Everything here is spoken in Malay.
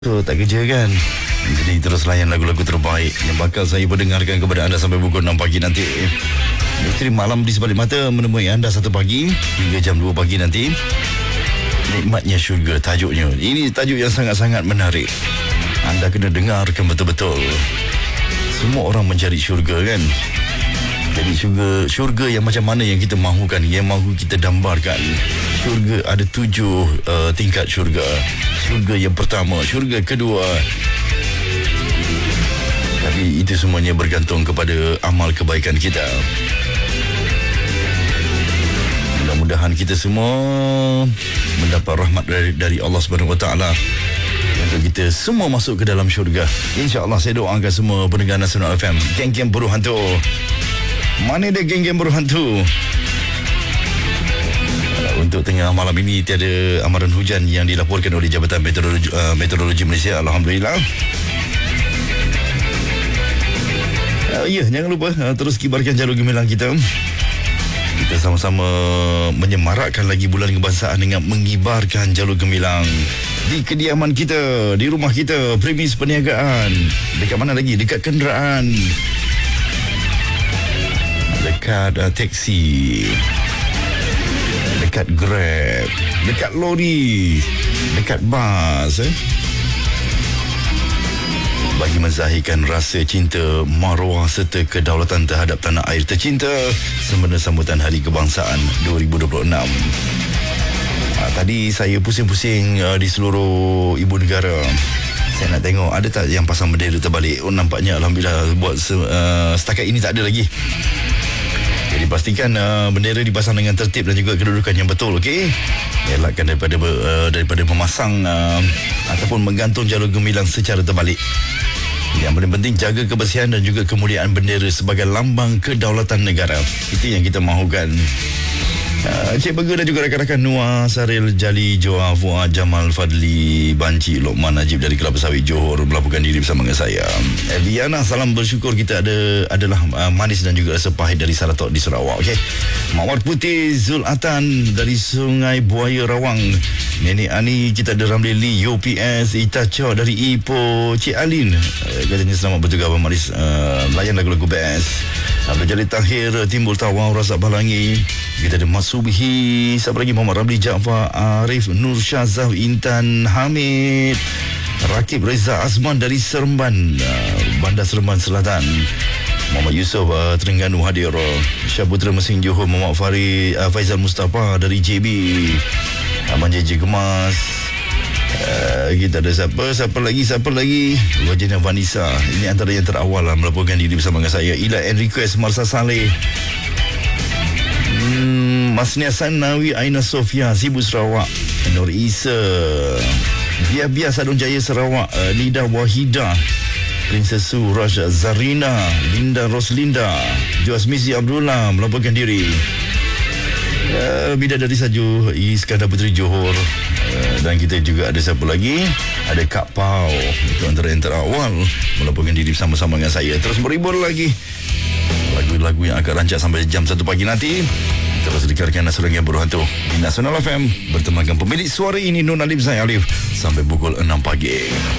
So, tak kerja kan? Jadi terus layan lagu-lagu terbaik yang bakal saya perdengarkan kepada anda sampai pukul 6 pagi nanti. Misteri Malam di Sebalik Mata menemui anda 1 pagi hingga jam 2 pagi nanti. Nikmatnya Syurga tajuknya. Ini tajuk yang sangat-sangat menarik. Anda kena dengarkan betul-betul. Semua orang mencari syurga kan? Jadi syurga yang macam mana yang kita mahukan, yang mahu kita dambarkan. Syurga ada 7 tingkat syurga. Syurga yang pertama, syurga kedua. Tapi itu semuanya bergantung kepada amal kebaikan kita. Mudah-mudahan kita semua mendapat rahmat dari Allah Subhanahu Wa Taala untuk kita semua masuk ke dalam syurga. InsyaAllah saya doakan semua pendengar Nasional FM, geng-geng buruh hantu. Mana dia geng-geng buruh hantu? Untuk tengah malam ini tiada amaran hujan yang dilaporkan oleh Jabatan Meteorologi Malaysia. Alhamdulillah. Ya, jangan lupa terus kibarkan jalur gemilang kita. Kita sama-sama menyemarakkan lagi bulan kebangsaan dengan mengibarkan jalur gemilang di kediaman kita, di rumah kita, premis perniagaan. Dekat mana lagi? Dekat kenderaan, dekat teksi, dekat Grab, dekat lori, dekat bas, bagi menzahirkan rasa cinta, maruah serta kedaulatan terhadap tanah air tercinta sempena sambutan Hari Kebangsaan 2026. Tadi saya pusing-pusing di seluruh ibu negara. Saya nak tengok ada tak yang pasang bendera terbalik. Nampaknya Alhamdulillah buat setakat ini tak ada lagi. Jadi pastikan bendera dipasang dengan tertib dan juga kedudukan yang betul, okey? Elakkan daripada memasang ataupun menggantung jalur gemilang secara terbalik. Yang paling penting jaga kebersihan dan juga kemuliaan bendera sebagai lambang kedaulatan negara. Itu yang kita mahukan. Cik Berger dan juga rakan-rakan Noah, Saril, Jali, Joa, Fuad, Jamal, Fadli, Banci, Lokman, Najib dari Kelapa Sawit Johor melaporkan diri bersama dengan saya. Diana, salam bersyukur kita adalah manis dan juga rasa pahit dari Saratok di Sarawak. Okay. Mawar Putih, Zul Atan dari Sungai Buaya Rawang. Nenek Ani, kita ada Ramli Lee, UPS, Itacho dari Ipoh, Cik Alin. Katanya selamat bertugas Abang Maris, layan lagu-lagu best. Abdul Jalil Tahir, Timbul Tawau, Razak Balangi. Kita ada Mas Subhi, siapa lagi? Muhammad Ramli Jaafar, Arif, Nur Syazah, Intan Hamid, Rakib Reza Azman dari Seremban, Bandar Seremban Selatan. Muhammad Yusof, Terengganu hadir. Syaputra Mesin Johor, Muhammad Farid, Faizal Mustafa dari JB, Abang JJ Gemas. Kita ada siapa lagi? Wajahnya Vanessa. Ini antara yang terawal melaporkan diri bersama dengan saya. Ila and Request, Marsa Saleh, Masnia Sanawi, Aina Sofia, Sibu Sarawak, Nur Isa, Biar Sadun Jaya Sarawak, Nida Wahidah, Princess Suraj Zarina, Linda Roslinda, Joasmisi Abdullah melaporkan diri. Bidadari Saju, Iskandar Puteri Johor. Dan kita juga ada siapa lagi? Ada Kak Pau. Itu antara yang terawal melaporkan diri bersama-sama dengan saya. Terus berhibur lagi lagu-lagu yang akan rancak sampai jam 1 pagi nanti. Terus dengarkan Nasional Berhantu di Nasional FM bertemankan pemilik suara ini Nun Alim Zain Alif sampai pukul 6 pagi.